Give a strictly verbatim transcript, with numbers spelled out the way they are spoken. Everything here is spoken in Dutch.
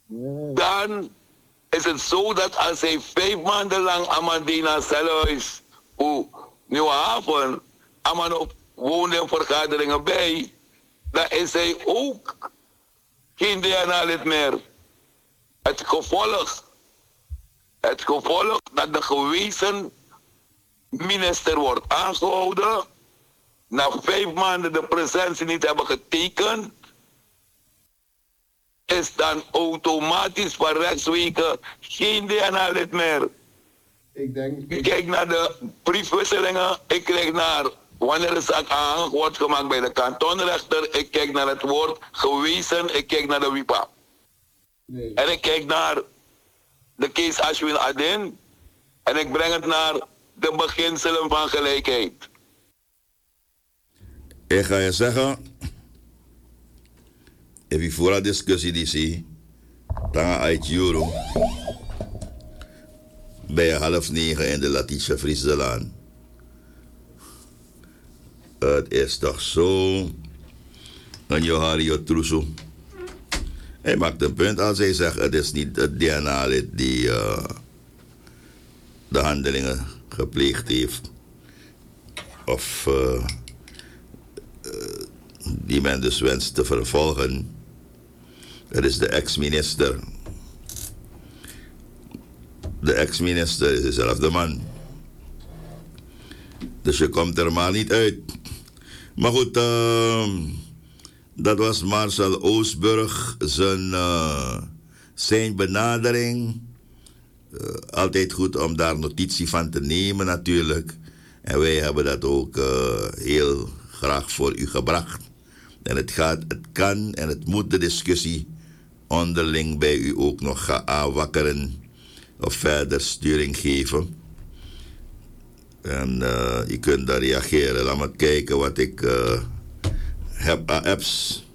dan is het zo dat als hij vijf maanden lang Amandina Celhuis, hoe Nieuwe Haven, Amano woonde in vergaderingen bij, dan is hij ook geen D N A-lid meer. Het gevolg, het gevolg dat de gewezen minister wordt aangehouden, na vijf maanden de presentie niet hebben getekend, is dan automatisch van rechtswegen geen D N A-lid meer. Ik denk... Ik kijk naar de briefwisselingen, ik kijk naar wanneer de zaak aangehoord wordt gemaakt bij de kantonrechter, ik kijk naar het woord gewezen, ik kijk naar de W I P A. Nee. En ik kijk naar de case Ashwin Adin en ik breng het naar de beginselen van gelijkheid. Ik ga je zeggen, if je voor een discussie die zie, dan uit Juro, bij half negen in de Letitia Friesland. Het is toch zo, en Johario Truso. Hij maakt een punt als hij zegt, het is niet het D N A-lid die uh, de handelingen gepleegd heeft. Of uh, uh, die men dus wenst te vervolgen. Het is de ex-minister. De ex-minister is dezelfde man. Dus je komt er maar niet uit. Maar goed, uh, dat was Marcel Oosburg, zijn, uh, zijn benadering. Uh, altijd goed om daar notitie van te nemen natuurlijk. En wij hebben dat ook uh, heel graag voor u gebracht. En het gaat, het kan en het moet de discussie onderling bij u ook nog gaan aanwakkeren of verder sturing geven. En uh, je kunt daar reageren. Laat me kijken wat ik uh, heb aan apps.